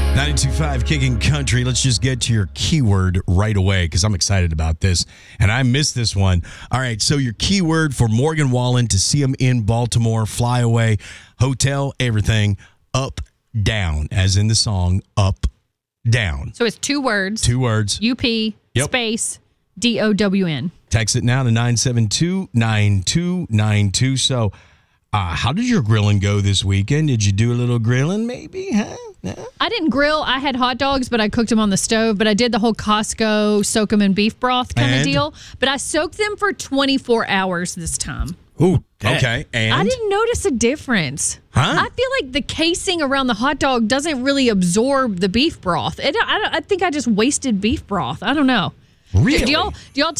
92.5 Kicking Country. Let's just get to your keyword right away because I'm excited about this, and I missed this one. All right, so your keyword for Morgan Wallen to see him in Baltimore, fly away, hotel, everything, up, down, as in the song, up, down. So it's 2 words. 2 words. UP, space, DOWN. Text it now to 972-9292. So, how did your grilling go this weekend? Did you do a little grilling maybe, huh? No? I didn't grill. I had hot dogs, but I cooked them on the stove. But I did the whole Costco soak them in beef broth kind of deal. But I soaked them for 24 hours this time. Ooh, okay. And I didn't notice a difference. Huh? I feel like the casing around the hot dog doesn't really absorb the beef broth. I think I just wasted beef broth. I don't know. Really? Do y'all